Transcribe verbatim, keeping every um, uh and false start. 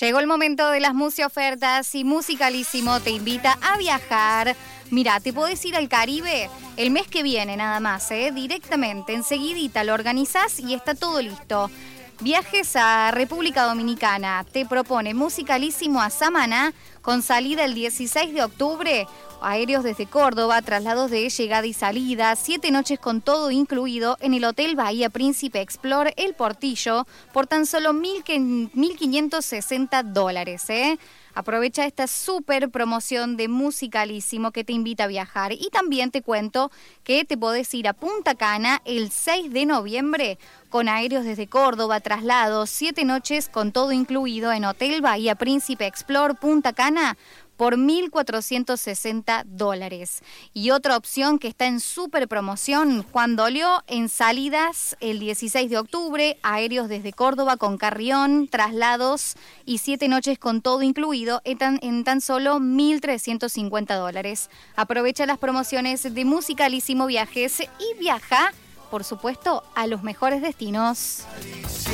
Llegó el momento de las Musi ofertas y Musicalísimo te invita a viajar. Mira, te podés ir al Caribe el mes que viene nada más, ¿eh? Directamente, enseguidita lo organizás y está todo listo. Viajes a República Dominicana, te propone Musicalísimo a Samaná con salida el dieciséis de octubre. Aéreos desde Córdoba, traslados de llegada y salida, siete noches con todo incluido en el Hotel Bahía Príncipe Explore El Portillo por tan solo mil quinientos sesenta dólares, ¿eh? Aprovecha esta súper promoción de Musicalísimo que te invita a viajar. Y también te cuento que te podés ir a Punta Cana el seis de noviembre con aéreos desde Córdoba, traslados, siete noches con todo incluido en Hotel Bahía Príncipe Explore Punta Cana por mil cuatrocientos sesenta dólares. Y otra opción que está en súper promoción, Juan Dolio, en salidas el dieciséis de octubre, aéreos desde Córdoba con Carrión, traslados y siete noches con todo incluido en tan, en tan solo mil trescientos cincuenta dólares. Aprovecha las promociones de Musicalísimo Viajes y viaja, por supuesto, a los mejores destinos.